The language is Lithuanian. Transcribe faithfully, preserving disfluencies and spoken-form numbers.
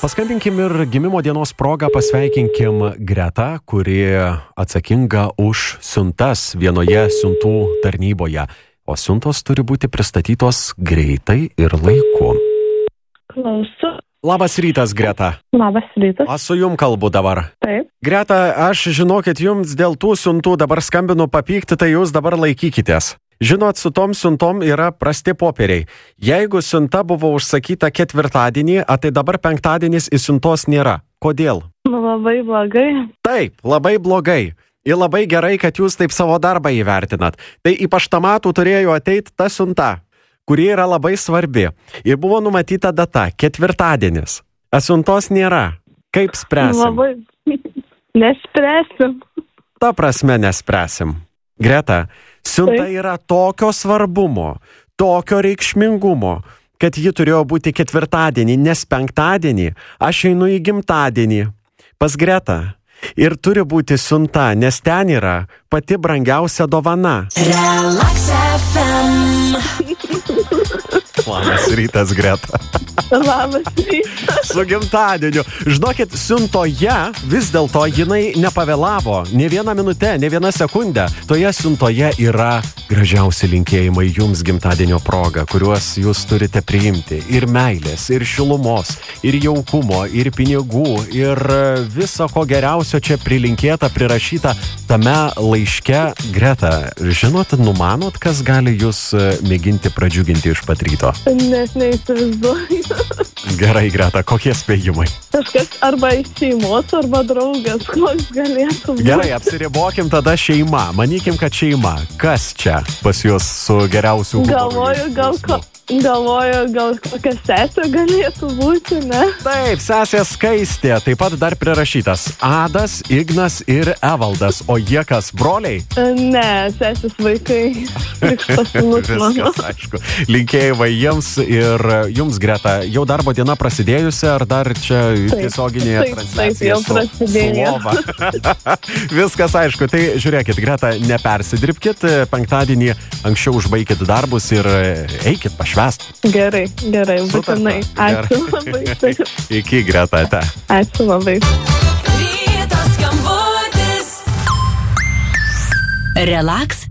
Paskambinkim ir gimimo dienos progą pasveikinkim Gretą, kuri atsakinga už siuntas vienoje siuntų tarnyboje. O siuntos turi būti pristatytos greitai ir laiku. Klausiu. Labas rytas, Greta. Labas rytas. Aš su jum kalbu dabar. Taip. Greta, aš žinokit, jums dėl tų siuntų dabar skambinu papykti, tai jūs dabar laikykitės. Žinot, su tom siuntom yra prasti popieriai. Jeigu siunta buvo užsakyta ketvirtadienį, a tai dabar penktadienis į siuntos nėra. Kodėl? Nu, labai blogai. Taip, labai blogai. Ir labai gerai, kad jūs taip savo darbą įvertinat. Tai į paštamatų turėjo ateiti ta siunta, kuri yra labai svarbi. Ir buvo numatyta data – ketvirtadienis. A siuntos nėra. Kaip spręsim? Labai nespręsim. Ta prasme nespręsim. Greta, siunta yra tokio svarbumo, tokio reikšmingumo, kad ji turėjo būti ketvirtadienį, nes penktadienį aš einu į gimtadienį pas Gretą. Ir turi būti siunta, nes ten yra pati brangiausia dovana. Relax F M. Labas rytas, Greta. Labas rytas. Su gimtadieniu. Žinokit, siuntoje vis dėlto jinai nepavėlavo. Ne vieną minutę, ne vieną sekundę. Toje siuntoje yra gražiausi linkėjimai jums gimtadienio proga, kuriuos jūs turite priimti. Ir meilės, ir šilumos, ir jaukumo, ir pinigų, ir viso ko geriausio čia prilinkėta, prirašyta tame laiške. Greta, žinot, numanot, kas gali jūs mėginti pradžiuginti iš pat ryto? Nes neįsivaizduoju. Gerai, Greta, kokie spėjimai? Kažkas arba iš šeimos, arba draugas, koks galėtų būti. Gerai, apsiribokim tada šeima. Manykim, kad šeima. Kas čia pas jūs su geriausiu humoru? Galvoju, gal ko... Galvoju, gal kokia sesė galėtų būti, ne? Taip, sesė Skaistė, taip pat dar prirašytas Adas, Ignas ir Evaldas. O jie kas, broliai? Ne, sesės vaikai. Viskas, aišku. Linkėjimai jiems ir jums, Greta. Jau darbo diena prasidėjusi, ar dar čia tiesioginėje transliacijoje su, su lova? Viskas, aišku. Tai žiūrėkit, Greta, nepersidirbkit. Penktadienį anksčiau užbaikit darbus ir eikit pašvęsti. Gerai, gerai, būtinai. Ačiū labai. Iki, Greta, ate. Ačiū labai. Relax